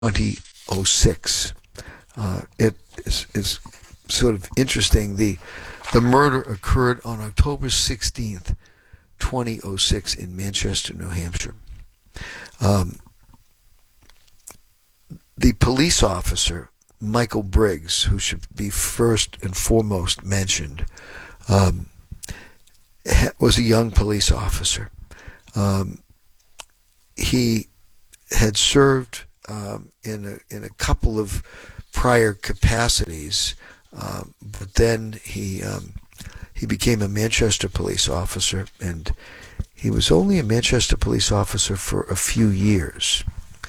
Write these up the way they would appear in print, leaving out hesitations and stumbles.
2006. It is sort of interesting. The murder occurred on October 16th, 2006 in Manchester, New Hampshire. The police officer, Michael Briggs, who should be first and foremost mentioned, was a young police officer. He had served in a couple of prior capacities, but then he became a Manchester police officer, and he was only a Manchester police officer for a few years.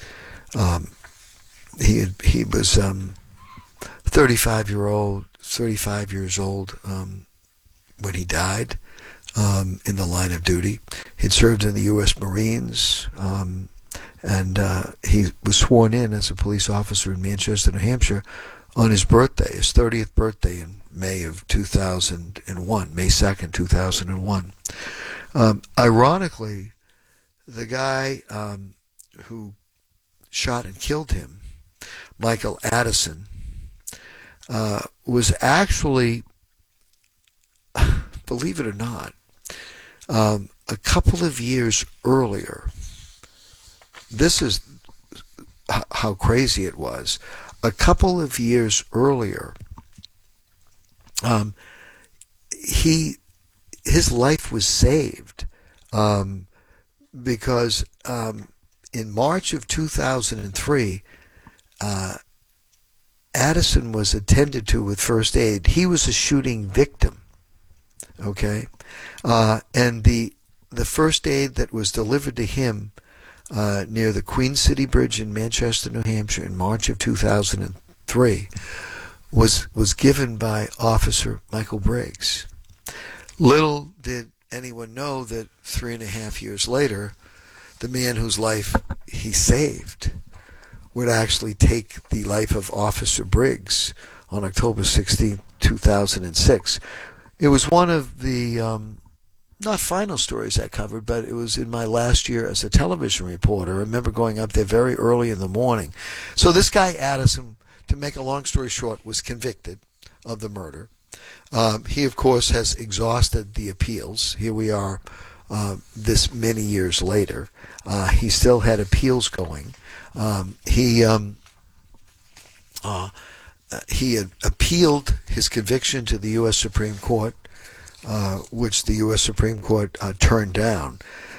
He was 35 years old when he died in the line of duty. He'd served in the U.S. Marines, and he was sworn in as a police officer in Manchester, New Hampshire, on his birthday, his 30th birthday in May of 2001, May 2nd, 2001. Ironically, the guy who shot and killed him, Michael Addison, was actually, believe it or not, a couple of years earlier. This is how crazy it was. A couple of years earlier, his life was saved because in March of 2003, Addison was attended to with first aid. He was a shooting victim, okay? And the first aid that was delivered to him near the Queen City Bridge in Manchester, New Hampshire in March of 2003 was given by Officer Michael Briggs. Little did anyone know that 3.5 years later, the man whose life he saved would actually take the life of Officer Briggs on October 16, 2006. It was one of the, not final stories I covered, but it was in my last year as a television reporter. I remember going up there very early in the morning. So this guy, Addison, to make a long story short, was convicted of the murder. He, of course, has exhausted the appeals. Here we are this many years later. He still had appeals going. He had appealed his conviction to the U.S. Supreme Court, which the U.S. Supreme Court turned down.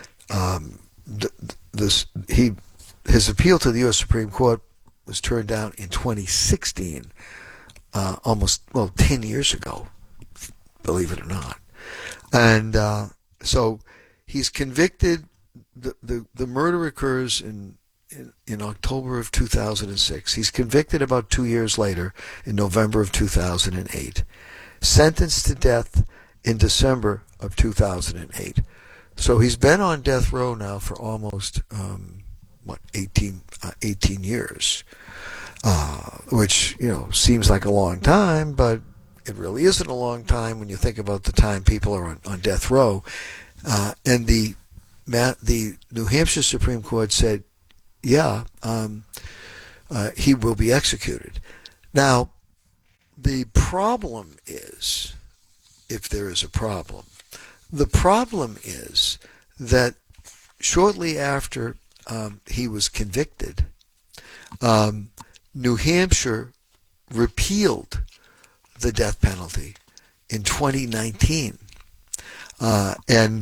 His appeal to the U.S. Supreme Court was turned down in 2016, 10 years ago, believe it or not. And so he's convicted. The murder occurs in October of 2006. He's convicted about 2 years later in November of 2008. Sentenced to death in December of 2008. So he's been on death row now for almost 18 years, which seems like a long time, but it really isn't a long time when you think about the time people are on death row. And the New Hampshire Supreme Court said, yeah, he will be executed. Now, the problem is, if there is a problem, the problem is that shortly after he was convicted, New Hampshire repealed the death penalty in 2019. And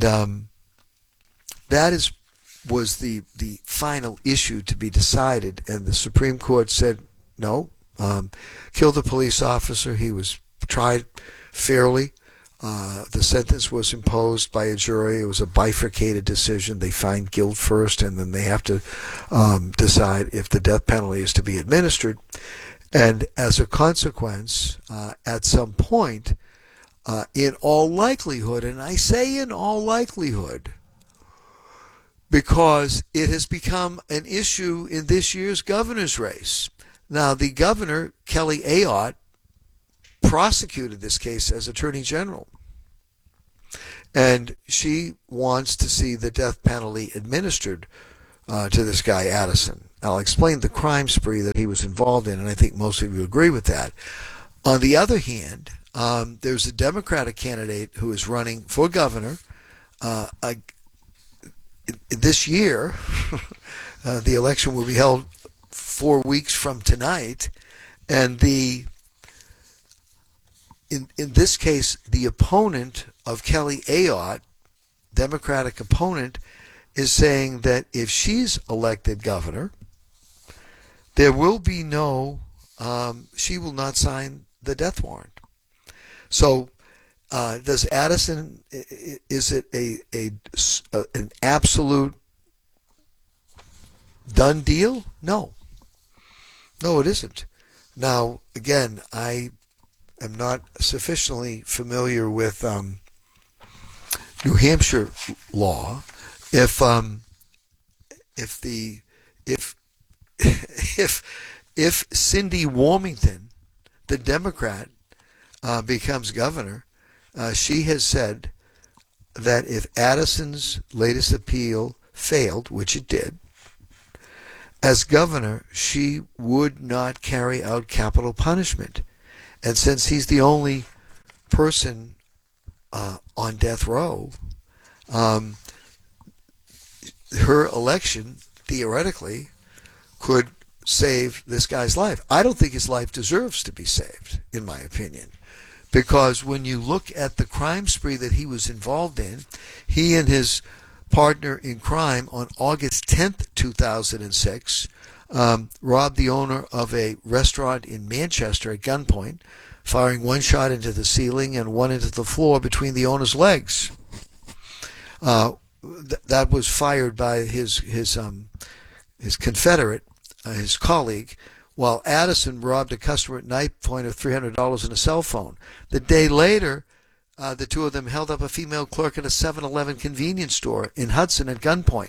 that was the final issue to be decided, and the Supreme Court said no, kill the police officer. He was tried fairly. The sentence was imposed by a jury. It was a bifurcated decision. They find guilt first, and then they have to decide if the death penalty is to be administered. And as a consequence, at some point, in all likelihood, and I say in all likelihood, because it has become an issue in this year's governor's race. Now, the governor, Kelly Ayotte, prosecuted this case as Attorney General. And she wants to see the death penalty administered to this guy, Addison. I'll explain the crime spree that he was involved in, and I think most of you agree with that. On the other hand, there's a Democratic candidate who is running for governor this year. The election will be held 4 weeks from tonight, and in this case, the opponent of Kelly Ayotte, Democratic opponent, is saying that if she's elected governor, there will be she will not sign the death warrant. So, does Addison? Is it an absolute done deal? No, it isn't. Now, again, I am not sufficiently familiar with New Hampshire law. If Cindy Warmington, the Democrat, becomes governor, she has said that if Addison's latest appeal failed, which it did, as governor, she would not carry out capital punishment. And since he's the only person on death row, her election, theoretically, could save this guy's life. I don't think his life deserves to be saved, in my opinion. Because when you look at the crime spree that he was involved in, he and his partner in crime on August 10th, 2006, robbed the owner of a restaurant in Manchester at gunpoint, firing one shot into the ceiling and one into the floor between the owner's legs. That was fired by his confederate, his colleague, while Addison robbed a customer at knife point of $300 and a cell phone. The day later, the two of them held up a female clerk at a 7-Eleven convenience store in Hudson at gunpoint.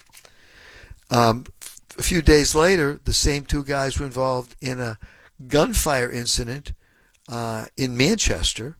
A few days later, the same two guys were involved in a gunfire incident in Manchester.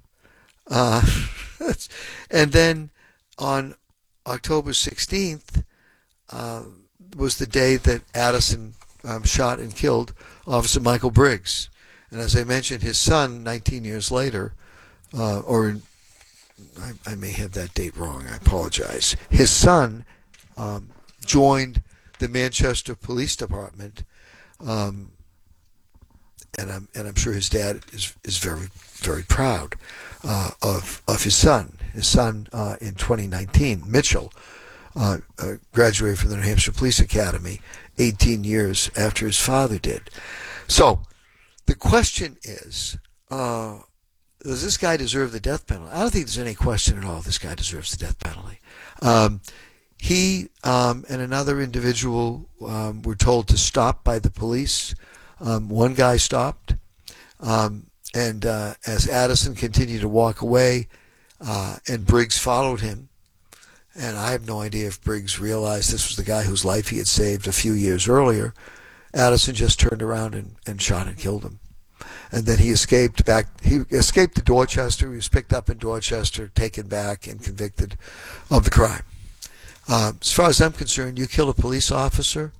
And then on October 16th was the day that Addison shot and killed Officer Michael Briggs. And as I mentioned, his son, 19 years later, I may have that date wrong, I apologize. His son joined the Manchester Police Department, and I'm sure his dad is very, very proud of his son. His son in 2019, Mitchell, graduated from the New Hampshire Police Academy 18 years after his father did. So the question is, does this guy deserve the death penalty? I don't think there's any question at all this guy deserves the death penalty. He and another individual were told to stop by the police. One guy stopped, and as Addison continued to walk away, and Briggs followed him, and I have no idea if Briggs realized this was the guy whose life he had saved a few years earlier. Addison just turned around and shot and killed him. And then he escaped back. He escaped to Dorchester. He was picked up in Dorchester, taken back, and convicted of the crime. As far as I'm concerned, you kill a police officer,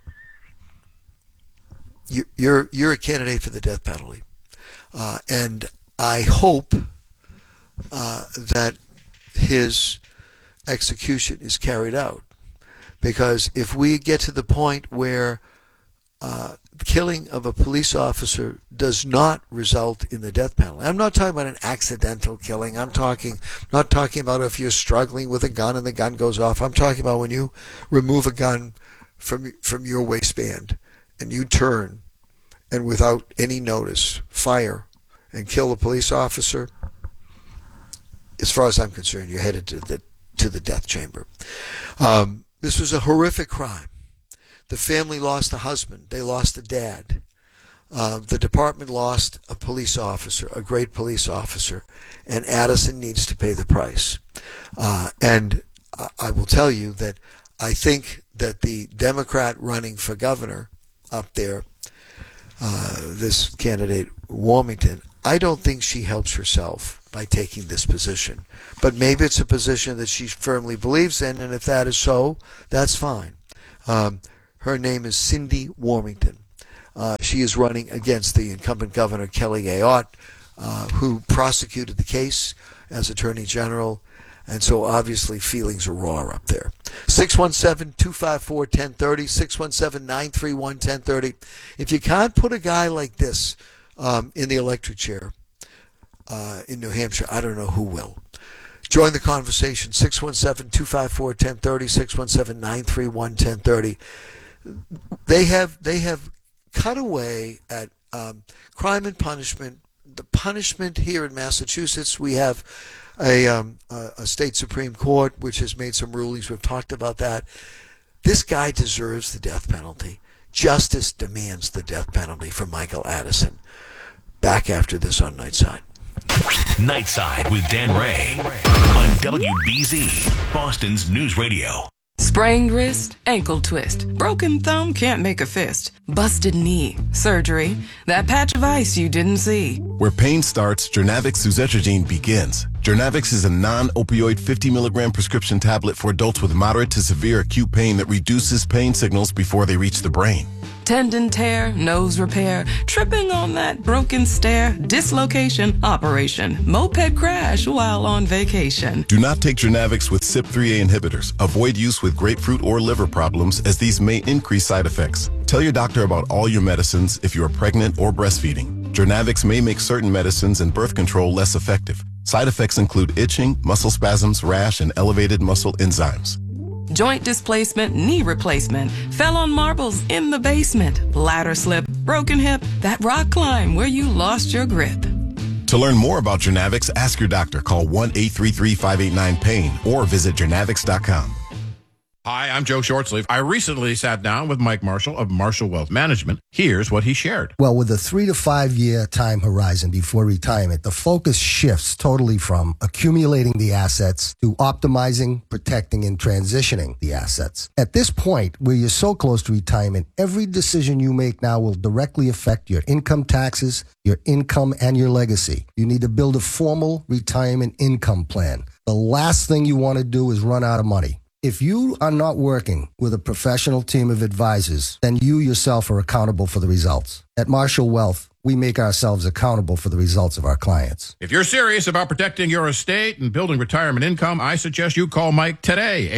you're a candidate for the death penalty. And I hope that his execution is carried out, because if we get to the point where killing of a police officer does not result in the death penalty. I'm not talking about an accidental killing. I'm not talking about if you're struggling with a gun and the gun goes off. I'm talking about when you remove a gun from your waistband and you turn and without any notice fire and kill a police officer. As far as I'm concerned, you're headed to the death chamber. This was a horrific crime. The family lost a husband. They lost a dad. The department lost a police officer, a great police officer, and Addison needs to pay the price. And I will tell you that I think that the Democrat running for governor up there, this candidate Warmington, I don't think she helps herself by taking this position. But maybe it's a position that she firmly believes in, and if that is so, that's fine. Her name is Cindy Warmington. She is running against the incumbent governor, Kelly Ayotte, who prosecuted the case as Attorney General. And so obviously feelings are raw up there. 617-254-1030, 617-931-1030. If you can't put a guy like this in the electric chair in New Hampshire, I don't know who will. Join the conversation, 617-254-1030, 617-931-1030. They have cut away at crime and punishment. The punishment here in Massachusetts, we have a state Supreme Court which has made some rulings. We've talked about that. This guy deserves the death penalty. Justice demands the death penalty for Michael Addison. Back after this on Nightside. Nightside with Dan Ray on WBZ, Boston's News Radio. Sprained wrist, ankle twist, broken thumb, can't make a fist, busted knee, surgery, that patch of ice you didn't see. Where pain starts, Jernavix suzetrigine begins. Jernavix is a non-opioid 50 milligram prescription tablet for adults with moderate to severe acute pain that reduces pain signals before they reach the brain. Tendon tear, nose repair, tripping on that broken stair, dislocation, operation, moped crash while on vacation. Do not take Jernavix with CYP3A inhibitors. Avoid use with grapefruit or liver problems, as these may increase side effects. Tell your doctor about all your medicines if you are pregnant or breastfeeding. Jernavix may make certain medicines and birth control less effective. Side effects include itching, muscle spasms, rash, and elevated muscle enzymes. Joint displacement, knee replacement, fell on marbles in the basement, ladder slip, broken hip, that rock climb where you lost your grip. To learn more about Jernavix, ask your doctor. Call 1-833-589-PAIN or visit jernavix.com. Hi, I'm Joe Shortsleeve. I recently sat down with Mike Marshall of Marshall Wealth Management. Here's what he shared. Well, with a 3 to 5 year time horizon before retirement, the focus shifts totally from accumulating the assets to optimizing, protecting, and transitioning the assets. At this point, where you're so close to retirement, every decision you make now will directly affect your income taxes, your income, and your legacy. You need to build a formal retirement income plan. The last thing you want to do is run out of money. If you are not working with a professional team of advisors, then you yourself are accountable for the results. At Marshall Wealth, we make ourselves accountable for the results of our clients. If you're serious about protecting your estate and building retirement income, I suggest you call Mike today,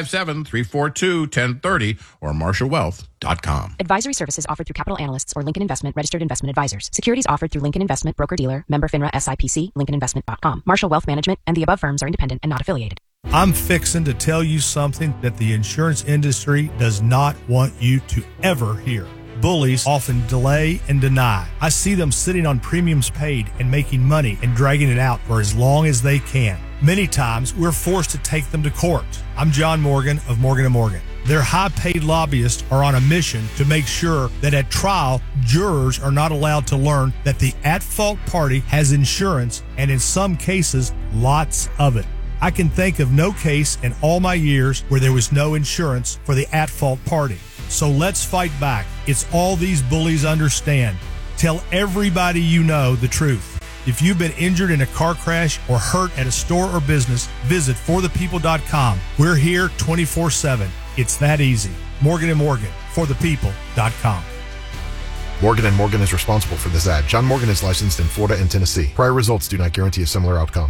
857-342-1030 or marshallwealth.com. Advisory services offered through Capital Analysts or Lincoln Investment Registered Investment Advisors. Securities offered through Lincoln Investment Broker-Dealer, member FINRA SIPC, LincolnInvestment.com. Marshall Wealth Management and the above firms are independent and not affiliated. I'm fixing to tell you something that the insurance industry does not want you to ever hear. Bullies often delay and deny. I see them sitting on premiums paid and making money and dragging it out for as long as they can. Many times, we're forced to take them to court. I'm John Morgan of Morgan & Morgan. Their high-paid lobbyists are on a mission to make sure that at trial, jurors are not allowed to learn that the at-fault party has insurance, and in some cases, lots of it. I can think of no case in all my years where there was no insurance for the at-fault party. So let's fight back. It's all these bullies understand. Tell everybody you know the truth. If you've been injured in a car crash or hurt at a store or business, visit forthepeople.com. We're here 24/7. It's that easy. Morgan & Morgan, forthepeople.com. Morgan & Morgan is responsible for this ad. John Morgan is licensed in Florida and Tennessee. Prior results do not guarantee a similar outcome.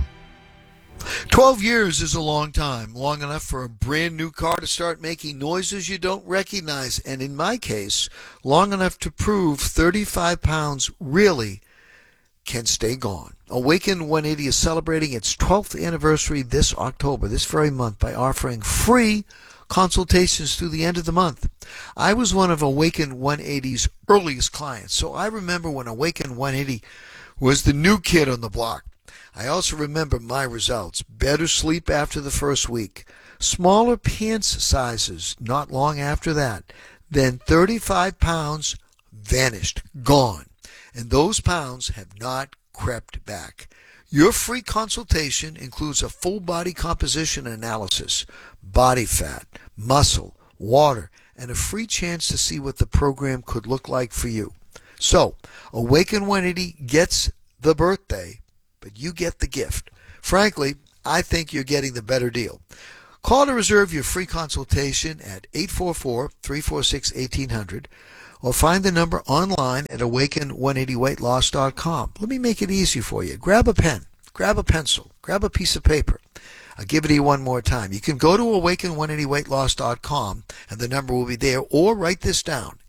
12 years is a long time, long enough for a brand new car to start making noises you don't recognize, and in my case, long enough to prove 35 pounds really can stay gone. Awaken 180 is celebrating its 12th anniversary this October, this very month, by offering free consultations through the end of the month. I was one of Awaken 180's earliest clients, so I remember when Awaken 180 was the new kid on the block. I also remember my results. Better sleep after the first week. Smaller pants sizes not long after that. Then 35 pounds vanished, gone. And those pounds have not crept back. Your free consultation includes a full body composition analysis, body fat, muscle, water, and a free chance to see what the program could look like for you. So, Awaken 180 gets the birthday, but you get the gift. Frankly, I think you're getting the better deal. Call to reserve your free consultation at 844-346-1800 or find the number online at awaken180weightloss.com. Let me make it easy for you. Grab a pen, grab a pencil, grab a piece of paper. I'll give it to you one more time. You can go to awaken180weightloss.com and the number will be there, or write this down,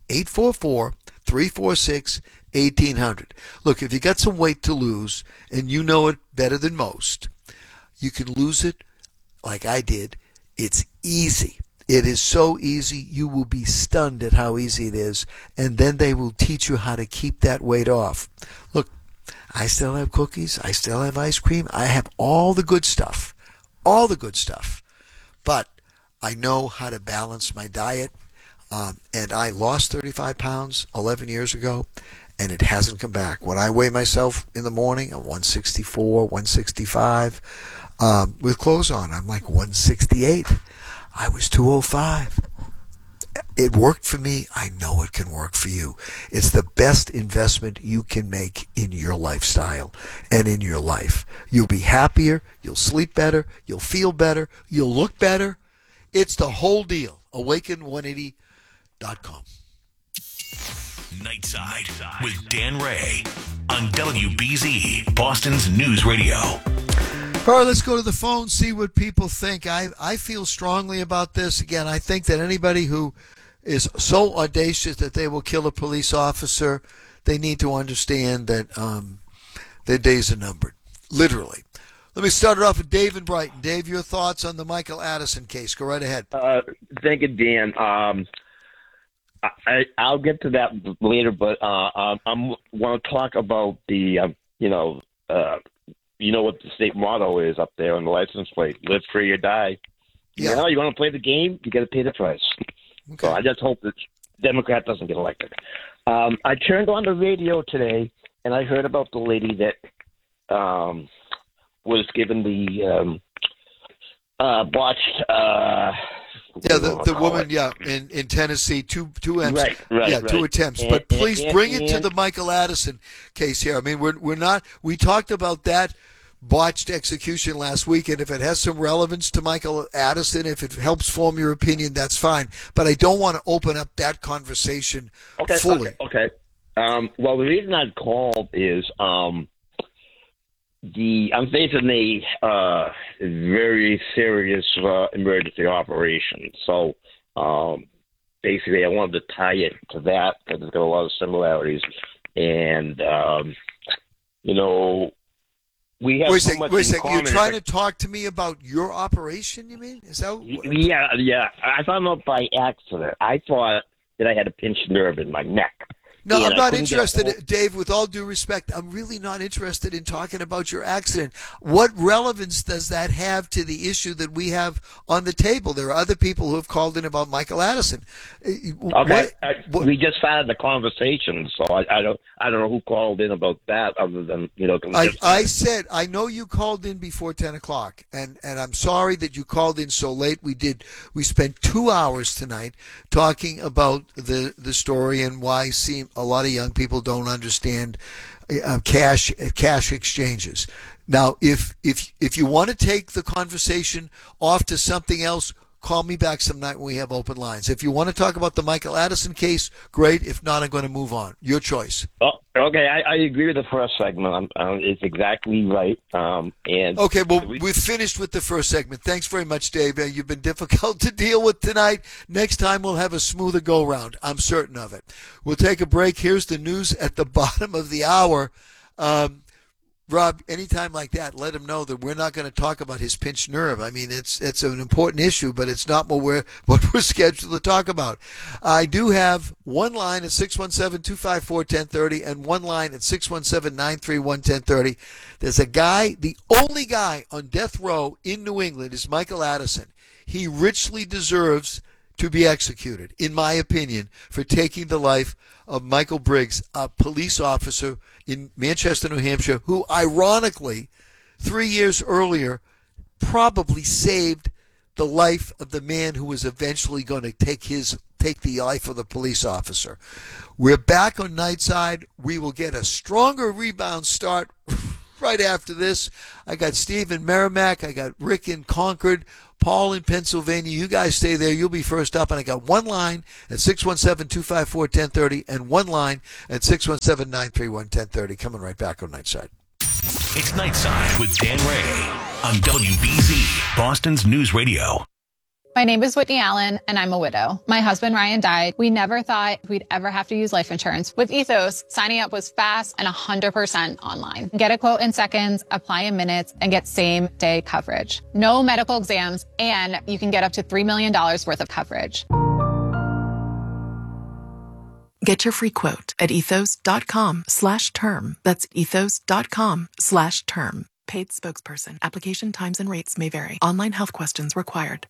844-346-1800. Look, if you got some weight to lose and you know it better than most, you can lose it like I did. It's easy. It is so easy, you will be stunned at how easy it is, and then they will teach you how to keep that weight off. Look, I still have cookies, I still have ice cream, I have all the good stuff, but I know how to balance my diet, and I lost 35 pounds 11 years ago, and it hasn't come back. When I weigh myself in the morning, I'm 164, 165, with clothes on, I'm like 168. I was 205. It worked for me. I know it can work for you. It's the best investment you can make in your lifestyle and in your life. You'll be happier. You'll sleep better. You'll feel better. You'll look better. It's the whole deal. Awaken180.com. Nightside with Dan Ray on WBZ, Boston's News Radio. All right, let's go to the phone, see what people think. I feel strongly about this. Again, I think that anybody who is so audacious that they will kill a police officer, they need to understand that their days are numbered, literally. Let me start it off with Dave in Brighton. Dave, your thoughts on the Michael Addison case. Go right ahead. Thank you, Dan. I'll get to that later, but I want to talk about the, you know what the state motto is up there on the license plate: live free or die. Yeah. You know, you want to play the game, you got to pay the price. Okay. So I just hope that Democrat doesn't get elected. I turned on the radio today, and I heard about the lady that was given the botched. The woman, in Tennessee, two attempts. Right. Two attempts. But please bring it to the Michael Addison case here. I mean, we're not. We talked about that botched execution last week, and if it has some relevance to Michael Addison, if it helps form your opinion, that's fine. But I don't want to open up that conversation fully. Okay. Well, the reason I called is I'm facing a very serious emergency operation. So basically, I wanted to tie it to that because it's got a lot of similarities. And, we have so much in common. You're trying to talk to me about your operation, you mean? Is that Yeah. I found out by accident. I thought that I had a pinched nerve in my neck. No, I'm not interested, Dave, with all due respect. I'm really not interested in talking about your accident. What relevance does that have to the issue that we have on the table? There are other people who have called in about Michael Addison. Okay, we just started the conversation, so I don't know who called in about that other than, I said, I know you called in before 10 o'clock, and I'm sorry that you called in so late. We spent 2 hours tonight talking about the story and why a lot of young people don't understand cash exchanges. Now, if you want to take the conversation off to something else, call me back some night when we have open lines. If you want to talk about the Michael Addison case, great. If not, I'm going to move on. Your choice. Oh, okay. I agree with the first segment. It's exactly right. Okay, well, we've finished with the first segment. Thanks very much, Dave. You've been difficult to deal with tonight. Next time we'll have a smoother go-round. I'm certain of it. We'll take a break. Here's the news at the bottom of the hour. Rob, anytime like that, let him know that we're not going to talk about his pinched nerve. I mean, it's an important issue, but it's not what we're scheduled to talk about. I do have one line at 617-254-1030 and one line at 617-931-1030. There's a guy, the only guy on death row in New England is Michael Addison. He richly deserves to be executed, in my opinion, for taking the life of Michael Briggs, a police officer in Manchester, New Hampshire, who ironically 3 years earlier probably saved the life of the man who was eventually going to take the life of the police officer. We're back on Nightside. We will get a stronger rebound start right after this. I got Steve in Merrimack. I got Rick in Concord. Paul in Pennsylvania. You guys stay there. You'll be first up. And I got one line at 617-254-1030 and one line at 617-931-1030. Coming right back on Nightside. It's Nightside with Dan Ray on WBZ, Boston's News Radio. My name is Whitney Allen, and I'm a widow. My husband, Ryan, died. We never thought we'd ever have to use life insurance. With Ethos, signing up was fast and 100% online. Get a quote in seconds, apply in minutes, and get same-day coverage. No medical exams, and you can get up to $3 million worth of coverage. Get your free quote at ethos.com/term. That's ethos.com/term. Paid spokesperson. Application times and rates may vary. Online health questions required.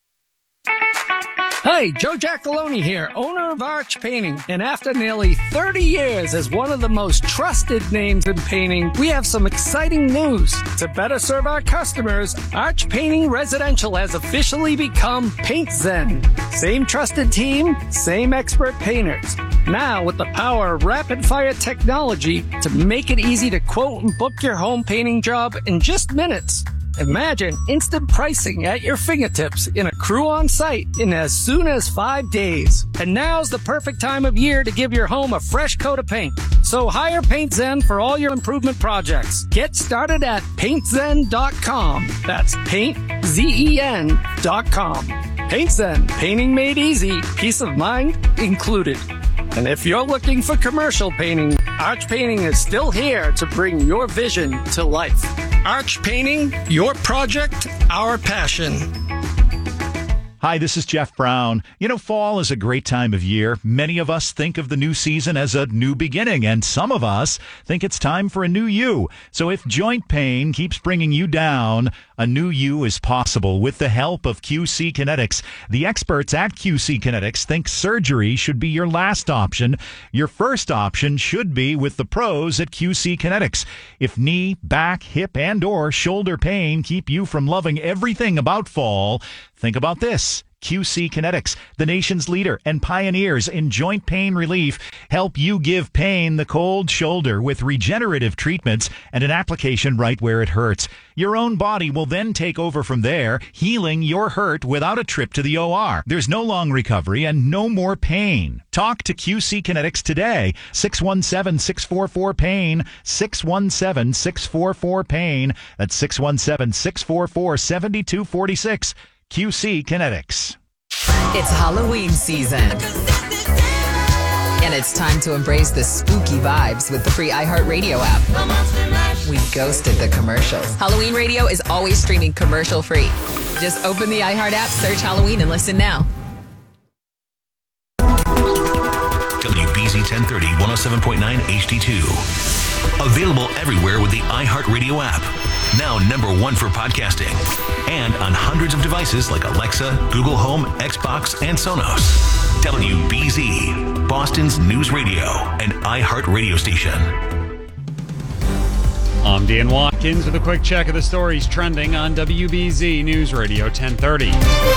Hi, Joe Giacalone here, owner of Arch Painting. And after nearly 30 years as one of the most trusted names in painting, we have some exciting news. To better serve our customers, Arch Painting Residential has officially become Paint Zen. Same trusted team, same expert painters. Now with the power of rapid-fire technology to make it easy to quote and book your home painting job in just minutes. Imagine instant pricing at your fingertips in a crew on site in as soon as 5 days. And now's the perfect time of year to give your home a fresh coat of paint. So hire Paint Zen for all your improvement projects. Get started at paintzen.com. That's paintzen.com. Paint Zen, painting made easy, peace of mind included. And if you're looking for commercial painting, Arch Painting is still here to bring your vision to life. Arch Painting, your project, our passion. Hi, this is Jeff Brown. You know, fall is a great time of year. Many of us think of the new season as a new beginning, and some of us think it's time for a new you. So if joint pain keeps bringing you down, a new you is possible with the help of QC Kinetics. The experts at QC Kinetics think surgery should be your last option. Your first option should be with the pros at QC Kinetics. If knee, back, hip, and or shoulder pain keep you from loving everything about fall, think about this. QC Kinetics, the nation's leader and pioneers in joint pain relief, help you give pain the cold shoulder with regenerative treatments and an application right where it hurts. Your own body will then take over from there, healing your hurt without a trip to the OR. There's no long recovery and no more pain. Talk to QC Kinetics today. 617-644-PAIN, 617-644-PAIN. That's 617-644-7246. QC Kinetics. It's Halloween season. And it's time to embrace the spooky vibes with the free iHeartRadio app. We ghosted the commercials. Halloween radio is always streaming commercial free. Just open the iHeart app, search Halloween, and listen now. WBZ 1030, 107.9 HD2. Available everywhere with the iHeartRadio app. Now #1 for podcasting. And on hundreds of devices like Alexa, Google Home, Xbox, and Sonos. WBZ, Boston's news radio and iHeart radio station. I'm Dan Watkins with a quick check of the stories trending on WBZ News Radio 1030.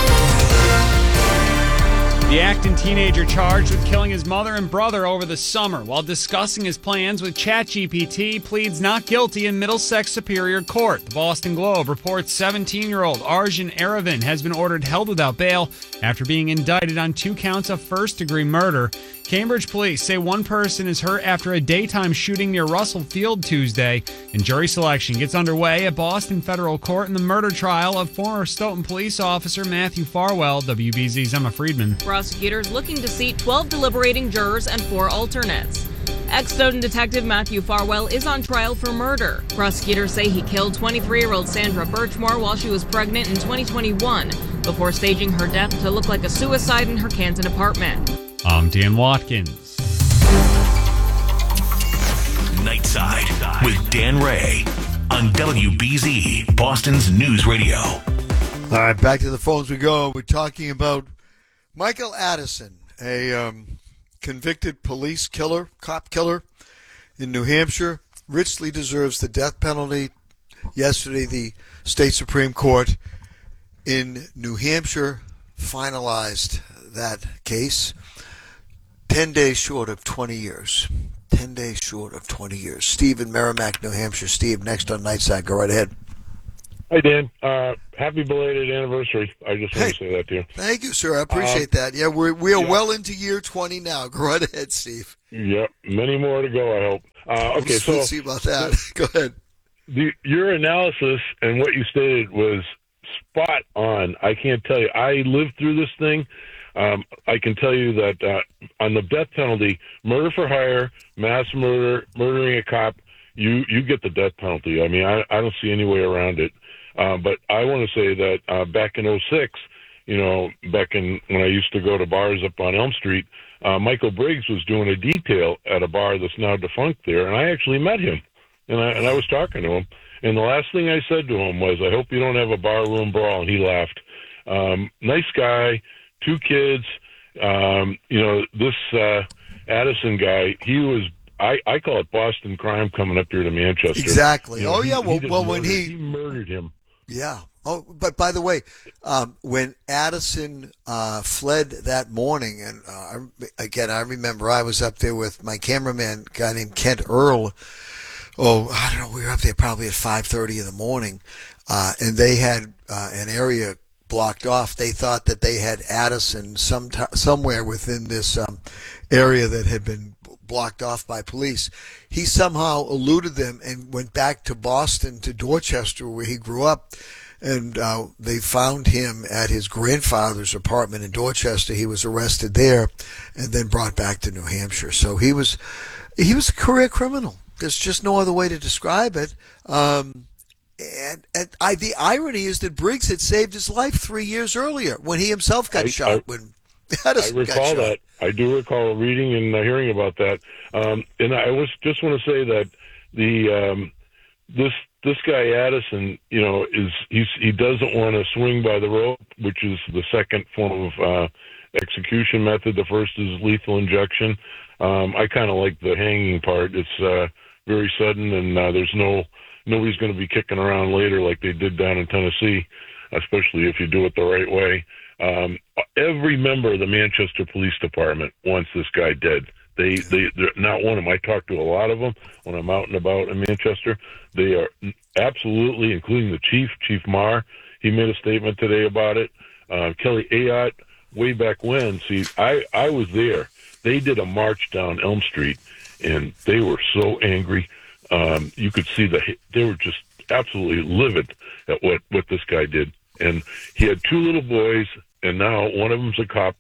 The Acton teenager charged with killing his mother and brother over the summer while discussing his plans with ChatGPT pleads not guilty in Middlesex Superior Court. The Boston Globe reports 17-year-old Arjun Aravind has been ordered held without bail after being indicted on 2 counts of first-degree murder. Cambridge police say one person is hurt after a daytime shooting near Russell Field Tuesday, and jury selection gets underway at Boston Federal Court in the murder trial of former Stoughton police officer Matthew Farwell. WBZ's Emma Friedman. Prosecutors looking to seat 12 deliberating jurors and 4 alternates. Ex-Stoughton detective Matthew Farwell is on trial for murder. Prosecutors say he killed 23-year-old Sandra Birchmore while she was pregnant in 2021 before staging her death to look like a suicide in her Canton apartment. I'm Dan Watkins. Nightside with Dan Ray on WBZ, Boston's news radio. All right, back to the phones we go. We're talking about Michael Addison, a convicted police killer, cop killer in New Hampshire, richly deserves the death penalty. Yesterday, the state Supreme Court in New Hampshire finalized that case. 10 days short of 20 years. 10 days short of 20 years. Steve in Merrimack, New Hampshire. Steve, next on Nightside. Go right ahead. Hi, Dan. Happy belated anniversary. I just want to say that to you. Thank you, sir. I appreciate that. Yeah, we are well into year 20 now. Go right ahead, Steve. Yep, many more to go, I hope. Okay, so we'll see about that. Go ahead. Your analysis and what you stated was spot on. I can't tell you. I lived through this thing. I can tell you that on the death penalty, murder for hire, mass murder, murdering a cop, you get the death penalty. I mean, I don't see any way around it. But I want to say that back in 2006, back in when I used to go to bars up on Elm Street, Michael Briggs was doing a detail at a bar that's now defunct there, and I actually met him, and I was talking to him. And the last thing I said to him was, "I hope you don't have a barroom brawl," and he laughed. Nice guy, 2 kids. This Addison guy, he was. I call it Boston crime coming up here to Manchester. Exactly. When he murdered him. Yeah. Oh, but by the way, when Addison fled that morning, and I remember I was up there with my cameraman, a guy named Kent Earl. Oh, I don't know. We were up there probably at 5:30 in the morning, and they had an area blocked off. They thought that they had Addison somewhere within this area that had been blocked off by police. He somehow eluded them and went back to Boston, to Dorchester, where he grew up, and they found him at his grandfather's apartment in Dorchester. He was arrested there and then brought back to New Hampshire. So he was a career criminal. There's just no other way to describe it. And the irony is that Briggs had saved his life 3 years earlier when he himself got shot. When Addison I recall that. I do recall reading and hearing about that. And I just want to say that this guy Addison, he doesn't want to swing by the rope, which is the second form of execution method. The first is lethal injection. I kind of like the hanging part. It's very sudden, and nobody's going to be kicking around later like they did down in Tennessee, especially if you do it the right way. Every member of the Manchester Police Department wants this guy dead. They're not one of them. I talk to a lot of them when I'm out and about in Manchester. They are absolutely, including the Chief Marr. He made a statement today about it. Kelly Ayotte, way back when. See, I was there. They did a march down Elm Street, and they were so angry. You could see they were just absolutely livid at what this guy did. And he had 2 little boys, and now one of them's a cop.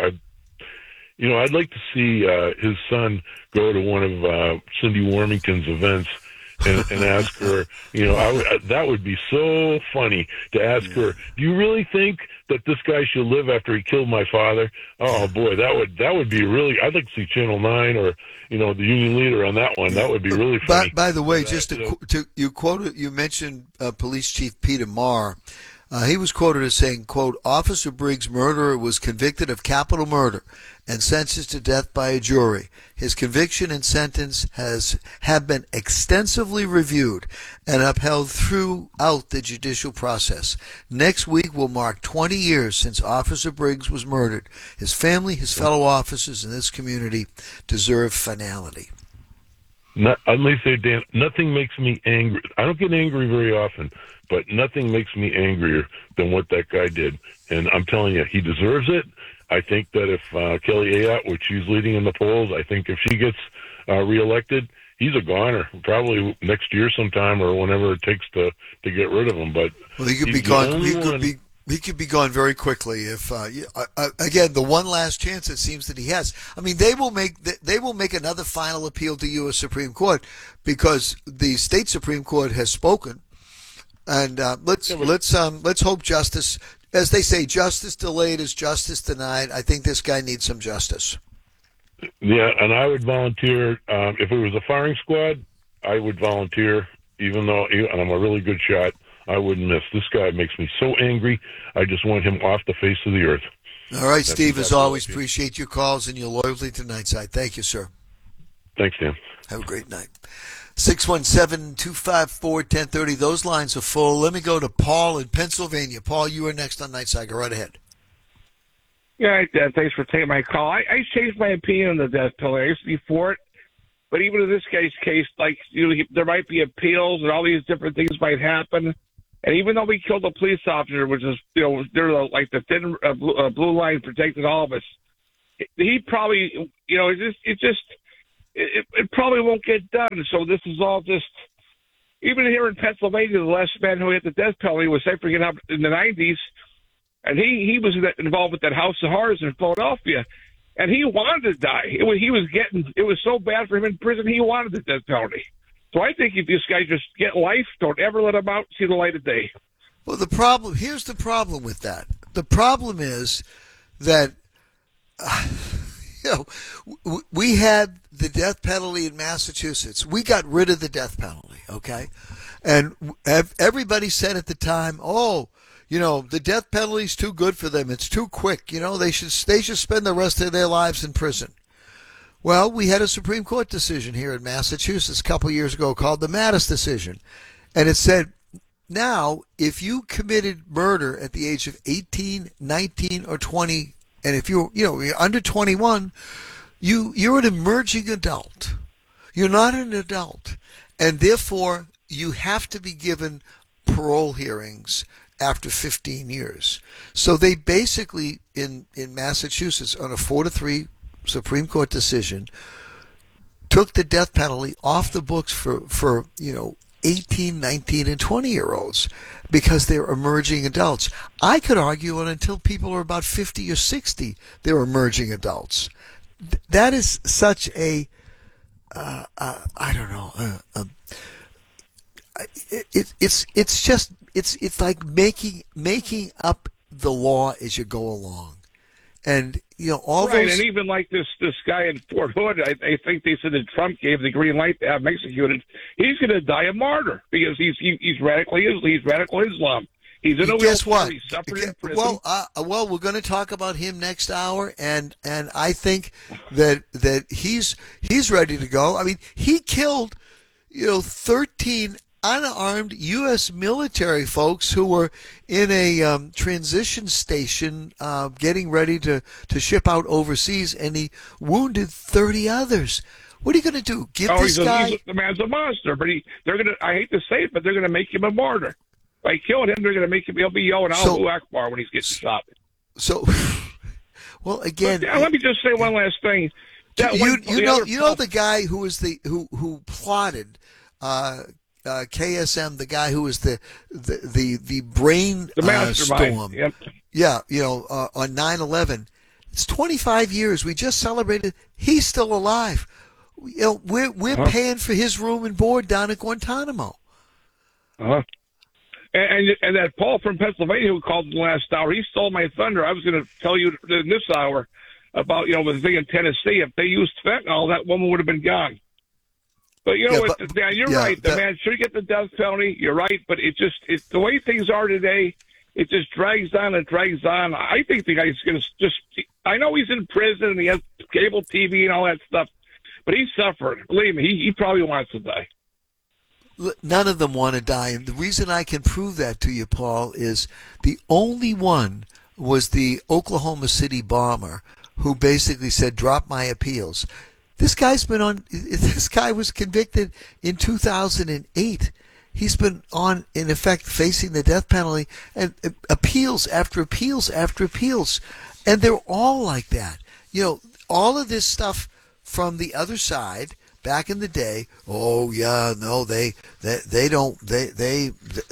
I'd like to see his son go to one of Cindy Warmington's events and ask her, that would be so funny to ask her, do you really think that this guy should live after he killed my father? Oh boy, that would be really, I'd like to see Channel 9 or, the Union Leader on that one. That would be really funny. By the way, just you mentioned Police Chief Peter Marr. He was quoted as saying, quote, "Officer Briggs' murderer was convicted of capital murder and sentenced to death by a jury. His conviction and sentence have been extensively reviewed and upheld throughout the judicial process. Next week will mark 20 years since Officer Briggs was murdered. His family, his fellow officers in this community deserve finality." Let me say, Dan, nothing makes me angry. I don't get angry very often, but nothing makes me angrier than what that guy did. And I'm telling you, he deserves it. I think that if Kelly Ayotte, which she's leading in the polls, I think if she gets reelected, he's a goner. Probably next year sometime or whenever it takes to get rid of him. But he could be gone. He could be gone very quickly if again the one last chance it seems that he has. I mean, they will make another final appeal to U.S. Supreme Court because the state Supreme Court has spoken. And let's hope justice, as they say, justice delayed is justice denied. I think this guy needs some justice. Yeah, and I would volunteer if it was a firing squad. I would volunteer, even though and I'm a really good shot. I wouldn't miss. This guy makes me so angry. I just want him off the face of the earth. All right, Steve. As always, appreciate your calls and your loyalty to Nightside. Thank you, sir. Thanks, Dan. Have a great night. 617-254-1030. Those lines are full. Let me go to Paul in Pennsylvania. Paul, you are next on Nightside. Go right ahead. Yeah, thanks for taking my call. I changed my opinion on the death penalty. I used to be for it, but even in this case, there might be appeals and all these different things might happen. And even though we killed a police officer, which is, they're like the thin blue line protecting all of us, he probably, it probably won't get done. So this is all just, even here in Pennsylvania, the last man who had the death penalty was separated up in the 90s, and he was involved with that House of Horrors in Philadelphia, and he wanted to die. It was so bad for him in prison, he wanted the death penalty. So I think if this guy just get life, don't ever let him out, see the light of day. Well, here's the problem with that. The problem is that, we had the death penalty in Massachusetts. We got rid of the death penalty, okay? And everybody said at the time, the death penalty's too good for them. It's too quick. They should spend the rest of their lives in prison. Well, we had a Supreme Court decision here in Massachusetts a couple years ago called the Mattis decision. And it said, now, if you committed murder at the age of 18, 19, or 20, and if you're under 21, you're an emerging adult. You're not an adult. And therefore, you have to be given parole hearings after 15 years. So they basically, in Massachusetts, on a 4-3 Supreme Court decision, took the death penalty off the books for 18, 19, and 20-year-olds because they're emerging adults. I could argue until people are about 50 or 60, they're emerging adults. That is such a, it's like making up the law as you go along. And, all right, those... and even like this guy in Fort Hood, I think they said that Trump gave the green light to have him executed. He's going to die a martyr because he's radical Islam. He's in a Guess wheelchair. what? He's suffering in prison. Well, we're going to talk about him next hour, and I think that he's ready to go. I mean, he killed 13 unarmed U.S. military folks who were in a transition station getting ready to ship out overseas, and he wounded 30 others. What are you going to do? Give this guy... The man's a monster, but they're going to, I hate to say it, but they're going to make him a martyr. By killing him, they're going to make him, he'll be yelling Allahu Akbar when he's getting shot. So, well, again... let me just say one last thing. The guy who was who plotted... KSM, the guy who was the brain storm. Yep. Yeah, on 9/11. It's 25 years. We just celebrated. He's still alive. We're paying for his room and board down at Guantanamo. And that Paul from Pennsylvania who called in the last hour, he stole my thunder. I was going to tell you in this hour about the thing in Tennessee. If they used fentanyl, that woman would have been gone. But Dan, you're right. The man should get the death penalty. You're right, but it's the way things are today. It just drags on and drags on. I think the guy's going to I know he's in prison and he has cable TV and all that stuff, but he's suffering. Believe me, he probably wants to die. None of them want to die, and the reason I can prove that to you, Paul, is the only one was the Oklahoma City bomber who basically said, "Drop my appeals." This guy was convicted in 2008. He's been in effect, facing the death penalty and appeals after appeals after appeals. And they're all like that. All of this stuff from the other side back in the day. Oh yeah, no, they don't, they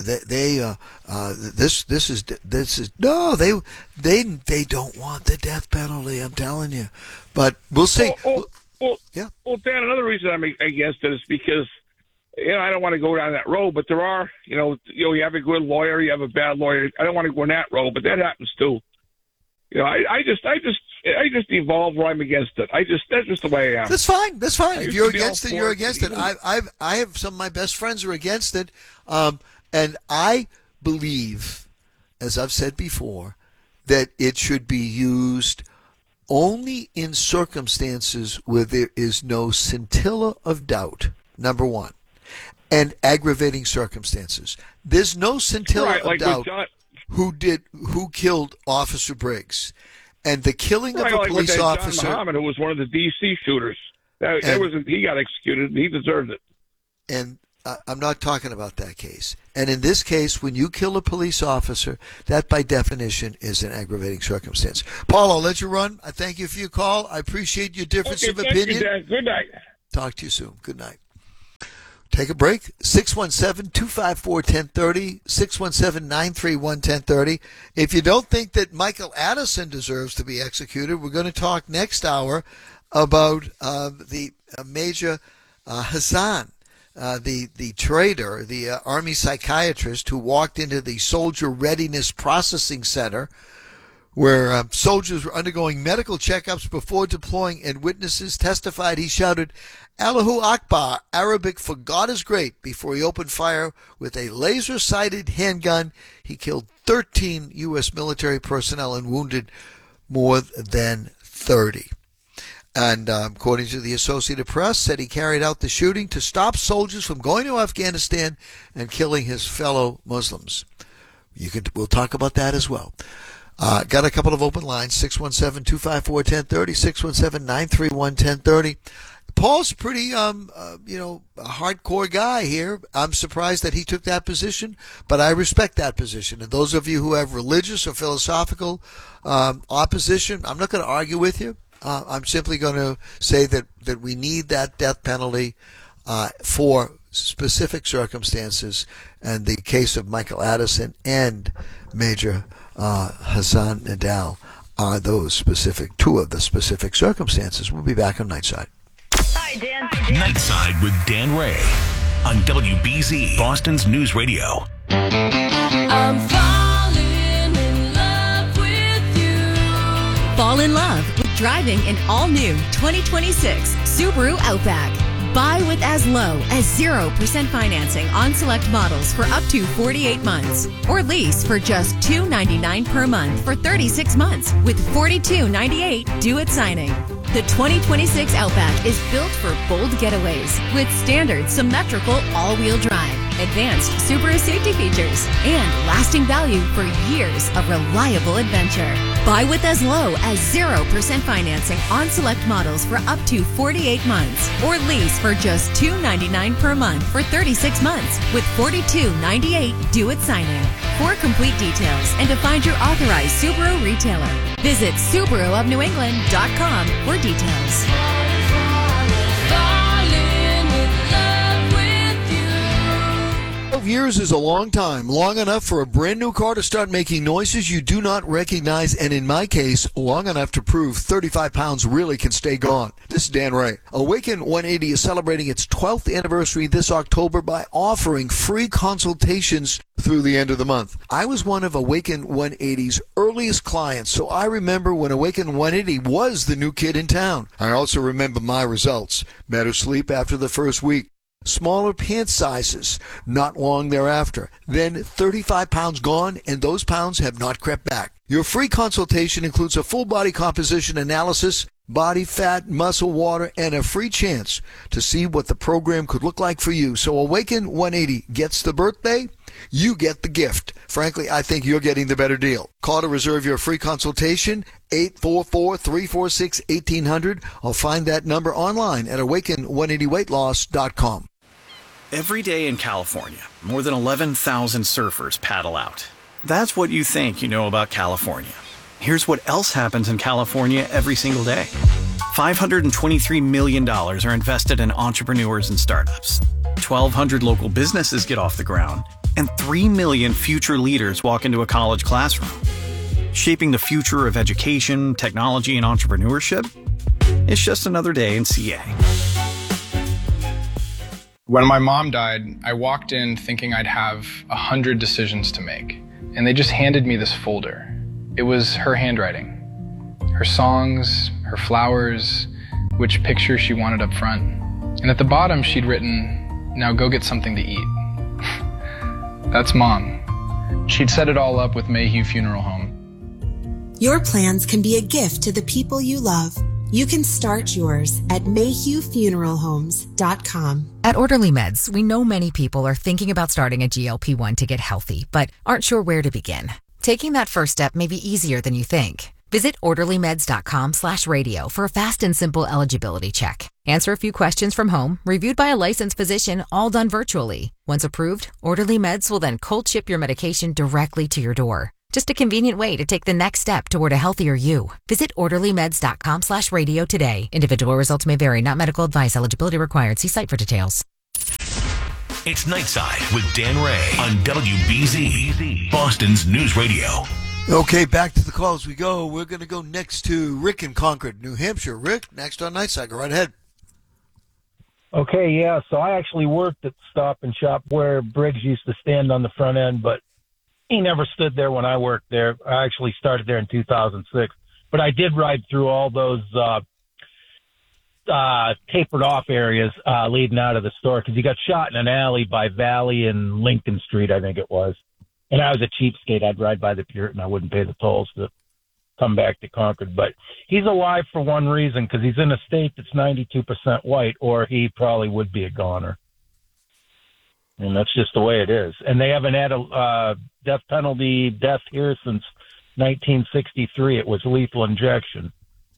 don't want the death penalty. I'm telling you. But we'll see. Well, Dan, another reason I'm against it is because, I don't want to go down that road, but there are, you have a good lawyer, you have a bad lawyer. I don't want to go in that road, but that happens too. I just evolve where I'm against it. That's just the way I am. That's fine. If you're against it, you're against it. I have some of my best friends who are against it, and I believe, as I've said before, that it should be used only in circumstances where there is no scintilla of doubt, number one, and aggravating circumstances. There's no scintilla of doubt who killed Officer Briggs. And the killing of a police officer... John Muhammad, who was one of the D.C. shooters. He got executed, and he deserved it. And I'm not talking about that case. And in this case, when you kill a police officer, that by definition is an aggravating circumstance. Paul, I'll let you run. I thank you for your call. I appreciate your difference of opinion. Thank you, Dan. Good night. Talk to you soon. Good night. Take a break. 617-254-1030, 617-931-1030. If you don't think that Michael Addison deserves to be executed, we're going to talk next hour about the Major Hassan, the traitor, the Army psychiatrist who walked into the Soldier Readiness Processing Center where soldiers were undergoing medical checkups before deploying, and witnesses testified he shouted, "Allahu Akbar," Arabic for God is great, before he opened fire with a laser-sighted handgun. He killed 13 U.S. military personnel and wounded more than 30. And according to the Associated Press, said he carried out the shooting to stop soldiers from going to Afghanistan and killing his fellow Muslims. We'll talk about that as well. Got a couple of open lines, 617-254-1030, 617-931-1030. Paul's pretty, a hardcore guy here. I'm surprised that he took that position, but I respect that position. And those of you who have religious or philosophical opposition, I'm not going to argue with you. I'm simply going to say that we need that death penalty for specific circumstances, and the case of Michael Addison and Major Hassan Nadal are those two of the specific circumstances. We'll be back on Nightside. Hi, Dan. Nightside with Dan Ray on WBZ, Boston's News Radio. I'm falling in love with you. Fall in love with driving an all-new 2026 Subaru Outback. Buy with as low as 0% financing on select models for up to 48 months. Or lease for just $299 per month for 36 months with $42.98 due at signing. The 2026 Outback is built for bold getaways with standard symmetrical all-wheel drive, advanced Subaru safety features, and lasting value for years of reliable adventure. Buy with as low as 0% financing on select models for up to 48 months. Or lease for just $299 per month for 36 months with $42.98 due at signing. For complete details and to find your authorized Subaru retailer, visit SubaruofNewEngland.com for details. 12 years is a long time, long enough for a brand new car to start making noises you do not recognize, and in my case, long enough to prove 35 pounds really can stay gone. This is Dan Ray. Awaken 180 is celebrating its 12th anniversary this October by offering free consultations through the end of the month. I was one of Awaken 180's earliest clients, so I remember when Awaken 180 was the new kid in town. I also remember my results. Better sleep after the first week. Smaller pant sizes not long thereafter. Then 35 pounds gone, and those pounds have not crept back. Your free consultation includes a full body composition analysis, body fat, muscle, water, and a free chance to see what the program could look like for you. So Awaken 180 gets the birthday, you get the gift. Frankly, I think you're getting the better deal. Call to reserve your free consultation, 844-346-1800. Or find that number online at awaken180weightloss.com. Every day in California, more than 11,000 surfers paddle out. That's what you think you know about California. Here's what else happens in California every single day. $523 million are invested in entrepreneurs and startups. 1,200 local businesses get off the ground, and 3 million future leaders walk into a college classroom. Shaping the future of education, technology, and entrepreneurship? It's just another day in CA. When my mom died, I walked in thinking I'd have 100 decisions to make, and they just handed me this folder. It was her handwriting, her songs, her flowers, which picture she wanted up front. And at the bottom, she'd written, "Now go get something to eat." That's Mom. She'd set it all up with Mayhew Funeral Home. Your plans can be a gift to the people you love. You can start yours at MayhewFuneralHomes.com. At Orderly Meds, we know many people are thinking about starting a GLP-1 to get healthy, but aren't sure where to begin. Taking that first step may be easier than you think. Visit orderlymeds.com/radio for a fast and simple eligibility check. Answer a few questions from home, reviewed by a licensed physician, all done virtually. Once approved, Orderly Meds will then cold ship your medication directly to your door. Just a convenient way to take the next step toward a healthier you. Visit orderlymeds.com/radio today. Individual results may vary, not medical advice. Eligibility required. See site for details. It's Nightside with Dan Ray on WBZ, Boston's News Radio. Okay, back to the calls we go. We're going to go next to Rick in Concord, New Hampshire. Rick, next on Nightside. Go right ahead. Okay, yeah, so I actually worked at Stop and Shop where Briggs used to stand on the front end, but he never stood there when I worked there. I actually started there in 2006. But I did ride through all those tapered off areas leading out of the store because he got shot in an alley by Valley and Lincoln Street, I think it was. And I was a cheapskate. I'd ride by the Puritan. I wouldn't pay the tolls to come back to Concord. But he's alive for one reason, because he's in a state that's 92% white, or he probably would be a goner. And that's just the way it is. And they haven't had a death penalty death here since 1963. It was lethal injection.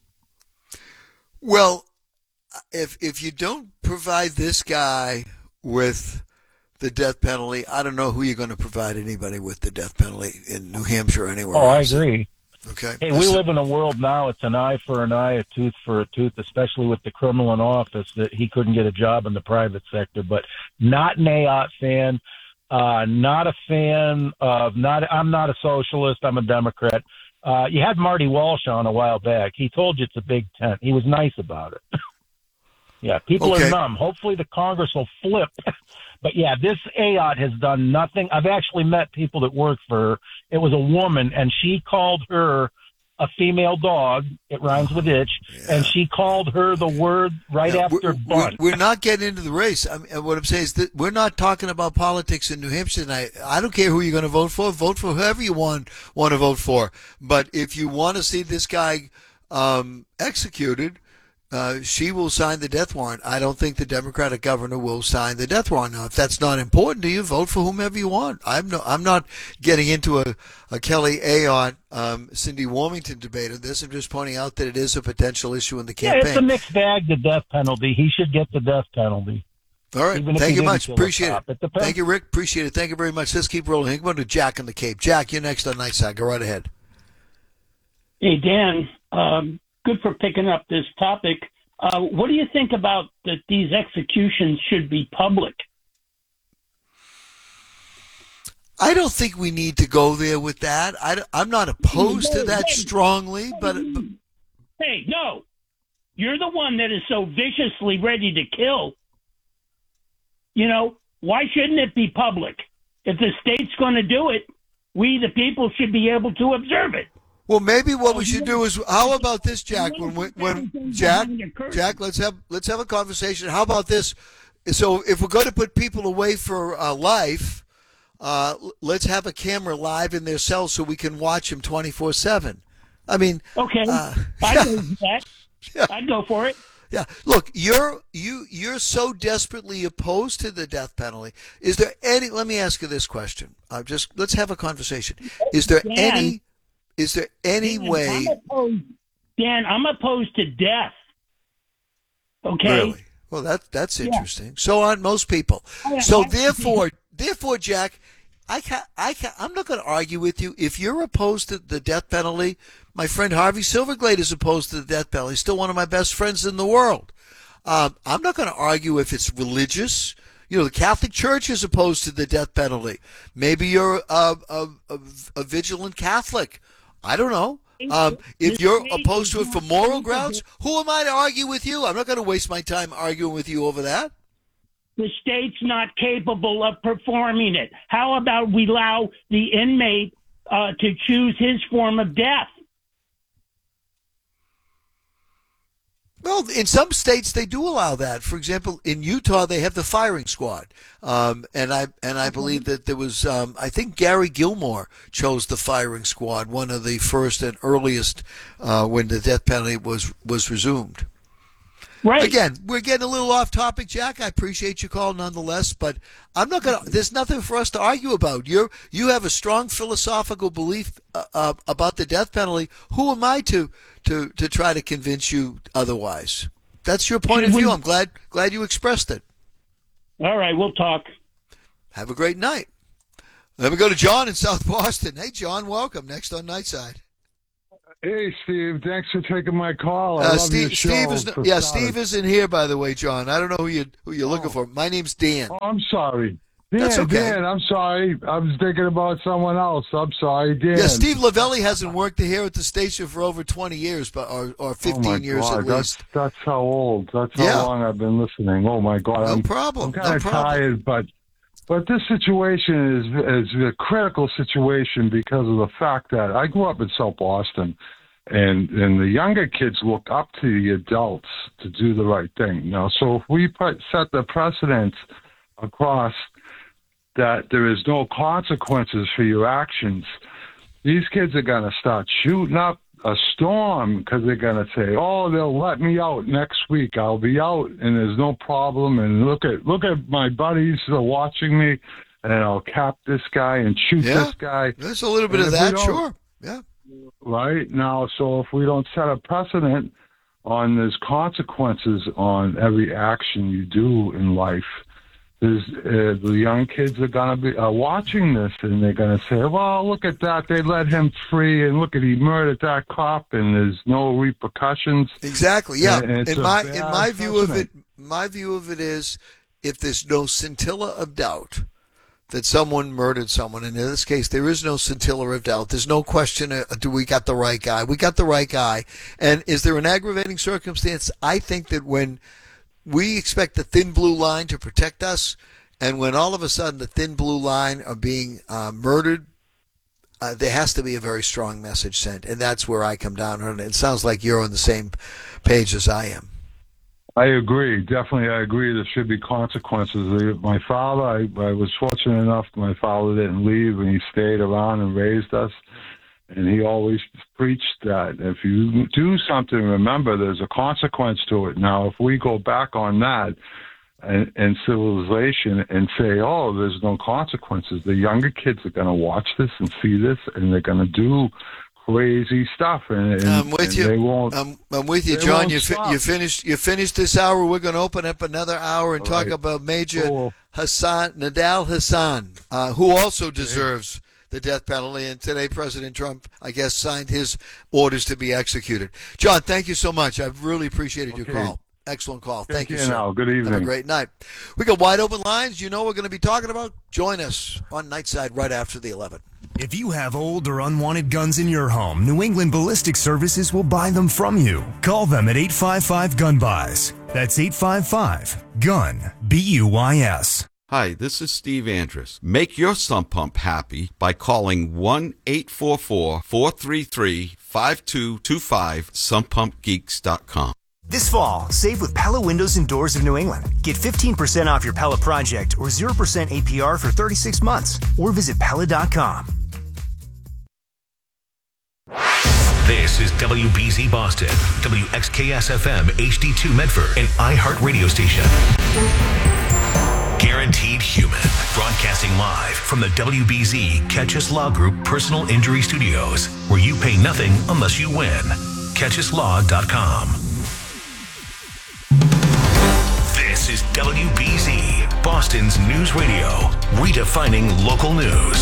Well, if you don't provide this guy with the death penalty, I don't know who you're going to provide anybody with the death penalty in New Hampshire or anywhere else. I agree. Okay. Hey, we live in a world now, it's an eye for an eye, a tooth for a tooth, especially with the criminal in office, that he couldn't get a job in the private sector. But not an AOT fan, not a fan of, I'm not a socialist, I'm a Democrat. You had Marty Walsh on a while back. He told you it's a big tent. He was nice about it. Yeah, people are numb. Hopefully the Congress will flip. But, yeah, this AOT has done nothing. I've actually met people that work for her. It was a woman, and she called her a female dog. It rhymes with itch. Yeah. And she called her the word after bunt. We're not getting into the race. What I'm saying is that we're not talking about politics in New Hampshire tonight. I don't care who you're going to vote for. Vote for whoever you want to vote for. But if you want to see this guy executed, she will sign the death warrant. I don't think the Democratic governor will sign the death warrant. Now, if that's not important to you, vote for whomever you want. I'm not getting into a Kelly Ayotte, Cindy Warmington debate on this. I'm just pointing out that it is a potential issue in the campaign. Yeah, it's a mixed bag, the death penalty. He should get the death penalty. All right. Thank you much. Appreciate it. Thank you, Rick. Appreciate it. Thank you very much. Let's keep rolling. Go to Jack in the Cape. Jack, you're next on Nightside. Go right ahead. Hey, Dan. Good for picking up this topic. What do you think about that these executions should be public? I don't think we need to go there with that. I'm not opposed to that strongly, but... Hey, no. You're the one that is so viciously ready to kill. You know, why shouldn't it be public? If the state's going to do it, we, the people, should be able to observe it. Well, maybe what we should do is, how about this, Jack? Jack, let's have a conversation. How about this? So, if we're going to put people away for life, let's have a camera live in their cells so we can watch them 24/7. I mean, okay, I'd go for that. Yeah. I'd go for it. Yeah. Look, you're so desperately opposed to the death penalty. Is there any? Let me ask you this question. Let's have a conversation. Is there any way? Dan, I'm opposed to death. Okay. Really? Well, that's interesting. Yeah. So aren't most people. So therefore, Jack, I'm not going to argue with you. If you're opposed to the death penalty, my friend Harvey Silverglade is opposed to the death penalty. He's still one of my best friends in the world. I'm not going to argue if it's religious. You know, the Catholic Church is opposed to the death penalty. Maybe you're a vigilant Catholic. I don't know. If you're opposed to it for moral grounds, who am I to argue with you? I'm not going to waste my time arguing with you over that. The state's not capable of performing it. How about we allow the inmate to choose his form of death? Well, in some states they do allow that. For example, in Utah they have the firing squad, and I believe that there was I think Gary Gilmore chose the firing squad, one of the first and earliest when the death penalty was resumed. Right. Again, we're getting a little off topic, Jack. I appreciate your call nonetheless, but I'm not going to, there's nothing for us to argue about. You have a strong philosophical belief about the death penalty. Who am I to try to convince you otherwise? That's your point of view. I'm glad you expressed it. All right, we'll talk. Have a great night. Let me go to John in South Boston. Hey, John, welcome. Next on Nightside. Hey, Steve. Thanks for taking my call. I love your show. Steve isn't here, by the way, John. I don't know who you're looking for. My name's Dan. Oh, I'm sorry. That's okay. Dan, I'm sorry. I was thinking about someone else. I'm sorry, Dan. Yeah, Steve Lavelli hasn't worked here at the station for over 20 years, or 15 years at least. That's how old. That's how long I've been listening. Oh my God. No problem. I'm kind of tired, but this situation is a critical situation because of the fact that I grew up in South Boston, and the younger kids look up to the adults to do the right thing. Now, so if we set the precedent across that there is no consequences for your actions, these kids are going to start shooting up a storm because they're going to say, "Oh, they'll let me out next week. I'll be out, and there's no problem. And look at my buddies that are watching me, and I'll cap this guy and shoot this guy." There's a little bit of that, sure. Yeah. Right now, so if we don't set a precedent on there's consequences on every action you do in life, the young kids are going to be watching this, and they're going to say, "Well, look at that. They let him free, and look at he murdered that cop, and there's no repercussions." Exactly. Yeah. And in my view of it is, if there's no scintilla of doubt that someone murdered someone, and in this case there is no scintilla of doubt. There's no question, do we got the right guy? We got the right guy. And is there an aggravating circumstance? I think that when we expect the thin blue line to protect us, and when all of a sudden the thin blue line are being murdered, there has to be a very strong message sent, and that's where I come down on it. It sounds like you're on the same page as I am. I agree. Definitely, I agree. There should be consequences. My father, I was fortunate enough, my father didn't leave, and he stayed around and raised us. And he always preached that if you do something, remember there's a consequence to it. Now, if we go back on that and civilization and say, "Oh, there's no consequences," the younger kids are going to watch this and see this, and they're going to do crazy stuff. And I'm with you. They won't, I'm with you, John. You finished this hour. We're going to open up another hour and talk about Major Nidal Hasan, who also deserves the death penalty, and today President Trump, I guess, signed his orders to be executed. John, thank you so much. I've really appreciated your call. Excellent call. Thank you, sir. Now. Good evening. Have a great night. We got wide open lines. You know what we're going to be talking about? Join us on Nightside right after the 11. If you have old or unwanted guns in your home, New England Ballistic Services will buy them from you. Call them at 855-GUN-BUYS. That's 855-GUN-BUYS. Hi, this is Steve Andrus. Make your sump pump happy by calling 1-844-433-5225, sumppumpgeeks.com. This fall, save with Pella Windows and Doors of New England. Get 15% off your Pella project or 0% APR for 36 months. Or visit Pella.com. This is WBZ Boston, WXKS-FM HD2 Medford, an iHeart radio station. Guaranteed Human, broadcasting live from the WBZ Catchus Law Group Personal Injury Studios, where you pay nothing unless you win. CatchusLaw.com. This is WBZ, Boston's news radio, redefining local news.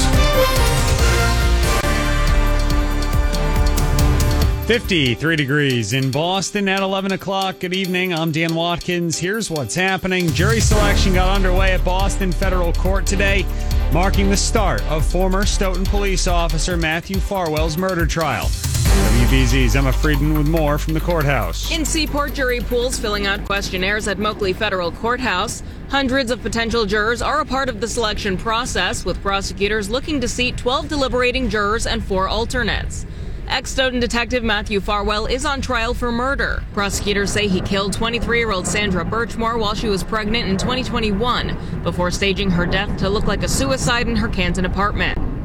53 degrees in Boston at 11 o'clock. Good evening. I'm Dan Watkins. Here's what's happening. Jury selection got underway at Boston Federal Court today, marking the start of former Stoughton police officer Matthew Farwell's murder trial. WBZ's Emma Frieden with more from the courthouse. In Seaport, jury pools filling out questionnaires at Moakley Federal Courthouse. Hundreds of potential jurors are a part of the selection process, with prosecutors looking to seat 12 deliberating jurors and 4 alternates. Ex-Stoughton detective Matthew Farwell is on trial for murder. Prosecutors say he killed 23-year-old Sandra Birchmore while she was pregnant in 2021 before staging her death to look like a suicide in her Canton apartment.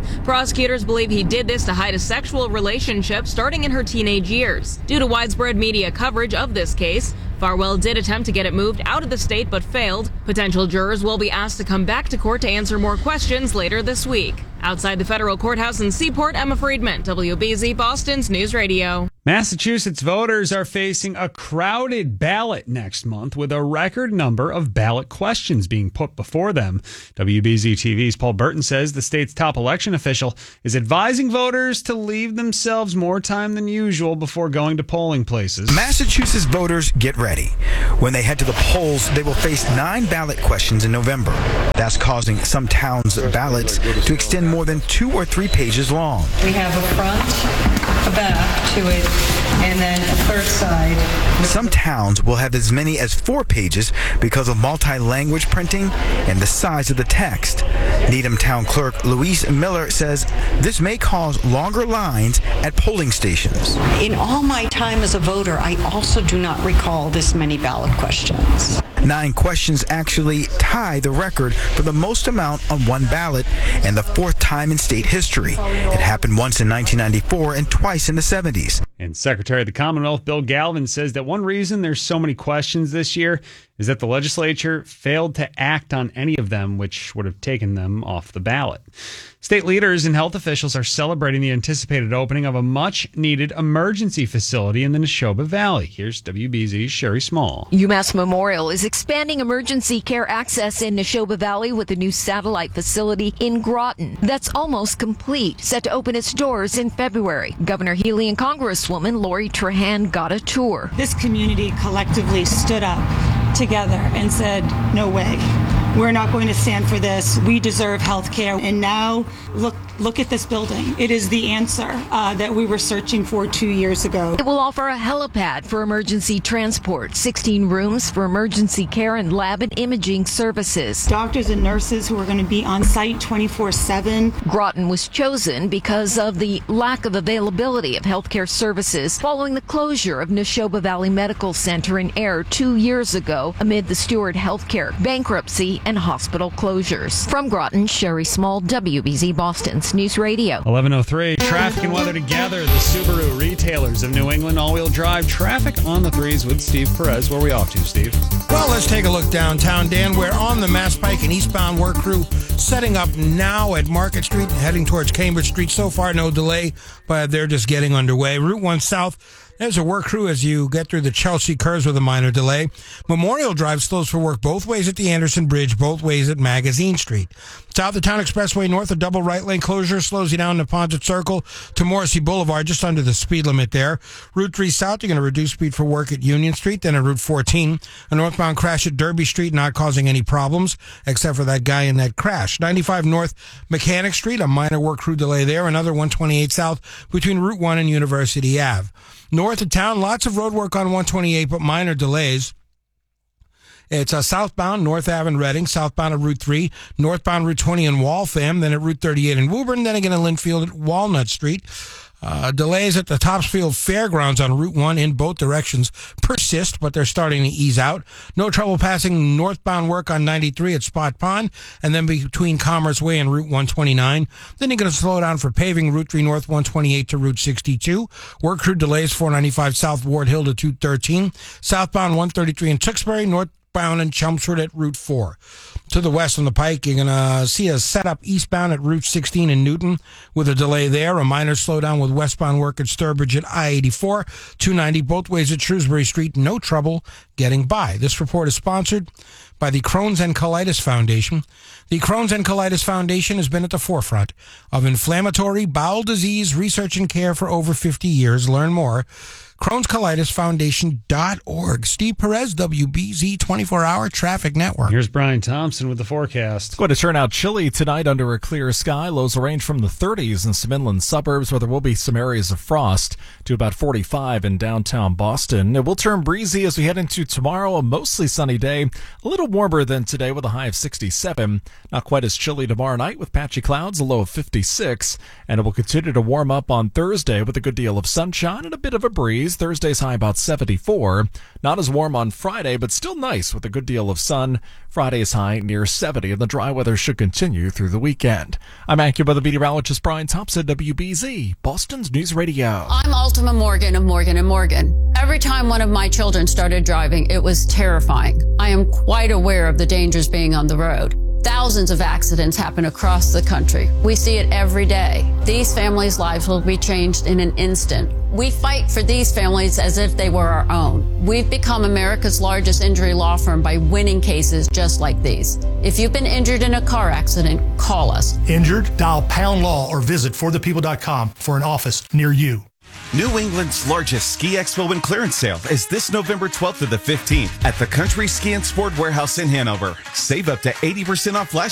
Prosecutors believe he did this to hide a sexual relationship starting in her teenage years. Due to widespread media coverage of this case, Farwell did attempt to get it moved out of the state but failed. Potential jurors will be asked to come back to court to answer more questions later this week. Outside the federal courthouse in Seaport, Emma Friedman, WBZ Boston's News Radio. Massachusetts voters are facing a crowded ballot next month with a record number of ballot questions being put before them. WBZ TV's Paul Burton says the state's top election official is advising voters to leave themselves more time than usual before going to polling places. Massachusetts voters, get ready. When they head to the polls, they will face 9 ballot questions in November. That's causing some towns' ballots to extend more than 2 or 3 pages long. We have a front, a back to it, and then a third side. Some towns will have as many as 4 pages because of multi-language printing and the size of the text. Needham Town Clerk Louise Miller says this may cause longer lines at polling stations. In all my time as a voter, I also do not recall this many ballot questions. 9 questions actually tie the record for the most amount on one ballot and the 4th time in state history. It happened once in 1994 and twice in the 70s. And Secretary of the Commonwealth Bill Galvin says that one reason there's so many questions this year is that the legislature failed to act on any of them, which would have taken them off the ballot. State leaders and health officials are celebrating the anticipated opening of a much-needed emergency facility in the Neshoba Valley. Here's WBZ's Sherry Small. UMass Memorial is expanding emergency care access in Neshoba Valley with a new satellite facility in Groton that's almost complete, set to open its doors in February. Governor Healy and Congresswoman Lori Trahan got a tour. This community collectively stood up together and said, no way. We're not going to stand for this. We deserve health care. And now look at this building. It is the answer that we were searching for 2 years ago. It will offer a helipad for emergency transport, 16 rooms for emergency care and lab and imaging services. Doctors and nurses who are going to be on site 24/7. Groton was chosen because of the lack of availability of healthcare services following the closure of Neshoba Valley Medical Center in Air 2 years ago amid the Steward Healthcare bankruptcy and hospital closures. From Groton, Sherry Small, WBZ Boston's News Radio. 11:03, traffic and weather together. The Subaru retailers of New England all-wheel drive traffic on the 3s with Steve Perez. Where are we off to, Steve? Well, let's take a look downtown, Dan. We're on the Mass Pike and eastbound work crew setting up now at Market Street and heading towards Cambridge Street. So far, no delay, but they're just getting underway. Route 1 South, there's a work crew as you get through the Chelsea curves with a minor delay. Memorial Drive slows for work both ways at the Anderson Bridge, both ways at Magazine Street. South of Town Expressway North, a double right lane closure slows you down to Ponset Circle to Morrissey Boulevard, just under the speed limit there. Route 3 South, you're going to reduce speed for work at Union Street. Then at Route 14, a northbound crash at Derby Street, not causing any problems, except for that guy in that crash. 95 North Mechanic Street, a minor work crew delay there. Another 128 South between Route 1 and University Ave. North of town, lots of road work on 128, but minor delays. It's southbound, North Ave in Reading, southbound at Route 3, northbound Route 20 in Waltham, then at Route 38 in Woburn, then again in Linfield at Walnut Street. Delays at the Topsfield Fairgrounds on Route 1 in both directions persist, but they're starting to ease out. No trouble passing northbound work on 93 at Spot Pond, and then between Commerce Way and Route 129. Then you're going to slow down for paving Route 3 North 128 to Route 62. Work crew delays 495 South Ward Hill to 213. Southbound 133 in Tewksbury, northbound in Chelmsford at Route 4. To the west on the Pike, you're going to see a setup eastbound at Route 16 in Newton with a delay there. A minor slowdown with westbound work at Sturbridge at I-84. 290 both ways at Shrewsbury Street. No trouble getting by. This report is sponsored by the Crohn's and Colitis Foundation. The Crohn's and Colitis Foundation has been at the forefront of inflammatory bowel disease research and care for over 50 years. Learn more. Crohn'sColitisFoundation.org. Steve Perez, WBZ 24-Hour Traffic Network. Here's Brian Thompson with the forecast. It's going to turn out chilly tonight under a clear sky. Lows will range from the 30s in some inland suburbs where there will be some areas of frost to about 45 in downtown Boston. It will turn breezy as we head into tomorrow, a mostly sunny day. A little warmer than today with a high of 67. Not quite as chilly tomorrow night with patchy clouds, a low of 56. And it will continue to warm up on Thursday with a good deal of sunshine and a bit of a breeze. 60s. Thursday's high about 74. Not as warm on Friday, but still nice with a good deal of sun. Friday's high near 70, and the dry weather should continue through the weekend. I'm AccuWeather meteorologist Brian Thompson, WBZ, Boston's News Radio. I'm Ultima Morgan of Morgan & Morgan. Every time one of my children started driving, it was terrifying. I am quite aware of the dangers being on the road. Thousands of accidents happen across the country. We see it every day. These families' lives will be changed in an instant. We fight for these families as if they were our own. We've become America's largest injury law firm by winning cases just like these. If you've been injured in a car accident, call us. Injured? Dial Pound Law or visit forthepeople.com for an office near you. New England's largest ski expo and clearance sale is this November 12th to the 15th at the Country Ski and Sport Warehouse in Hanover. Save up to 80% off last